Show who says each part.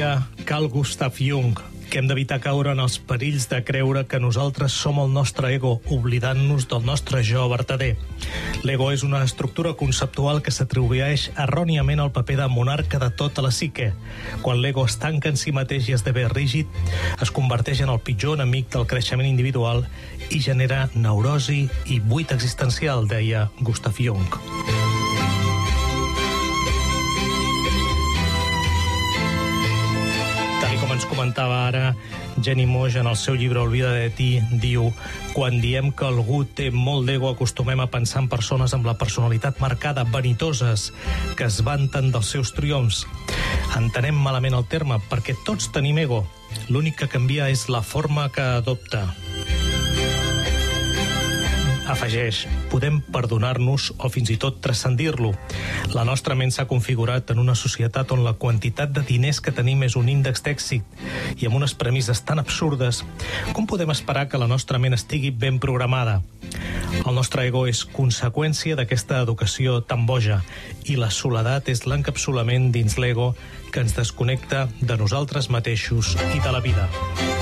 Speaker 1: Deia Carl Gustav Jung que hem d'evitar caure en els perills de creure que nosaltres som el nostre ego, oblidant-nos del nostre jo vertader. L'ego és una estructura conceptual que s'atribueix erròniament al paper de monarca de tota la psique. Quan l'ego es tanca en si mateix i esdevé rígid, es converteix en el pitjor enemic del creixement individual i genera neurosi i buit existencial, deia Gustav Jung. Ens comentava ara Jenny Moix en el seu llibre Olvida de ti, diu: quan diem que algú té molt d'ego acostumem a pensar en persones amb la personalitat marcada, vanitoses, que es vanten dels seus triomfs. Entenem malament el terme perquè tots tenim ego. L'únic que canvia és la forma que adopta. Afegeix, podem perdonar-nos o fins i tot transcendir-lo. La nostra ment s'ha configurat en una societat on la quantitat de diners que tenim és un índex d'èxit i amb unes premisses tan absurdes. Com podem esperar que la nostra ment estigui ben programada? El nostre ego és conseqüència d'aquesta educació tan boja i la soledat és l'encapsulament dins l'ego que ens desconnecta de nosaltres mateixos i de la vida.